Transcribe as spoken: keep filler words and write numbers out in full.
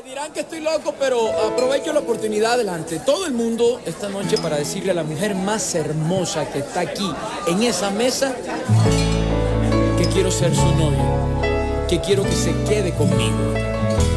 Dirán que estoy loco, pero aprovecho la oportunidad delante de todo el mundo esta noche para decirle a la mujer más hermosa que está aquí en esa mesa que quiero ser su novio, que quiero que se quede conmigo.